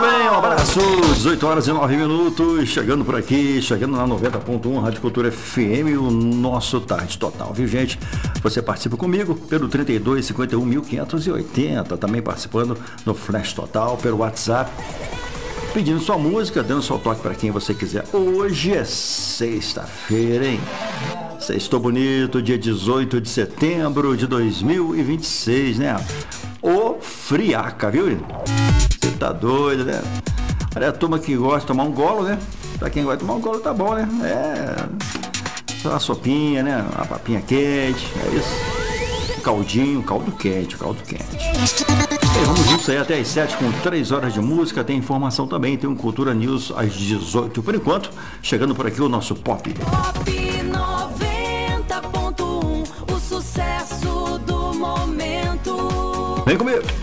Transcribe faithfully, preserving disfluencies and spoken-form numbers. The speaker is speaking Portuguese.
bem, um abraço, dezoito horas e nove minutos, chegando por aqui, chegando na noventa ponto um, Rádio Cultura F M, o nosso Tarde Total, viu gente? Você participa comigo pelo trinta e dois, cinquenta e um, mil quinhentos e oitenta, também participando no Flash Total, pelo WhatsApp, pedindo sua música, dando seu toque para quem você quiser. Hoje é sexta-feira, hein? Sextou bonito, dia dezoito de setembro de dois mil e vinte e seis, né? Ô friaca, viu? Você tá doido, né? Olha, a turma que gosta de tomar um golo, né? Pra quem gosta de tomar um golo, tá bom, né? É. Só uma sopinha, né? Uma papinha quente, é isso. Um caldinho, caldo quente, caldo quente. E vamos juntos aí até às sete com três horas de música. Tem informação também, tem um Cultura News às dezoito. Por enquanto, chegando por aqui o nosso Pop. Pop noventa ponto um, o sucesso do momento. Vem comigo.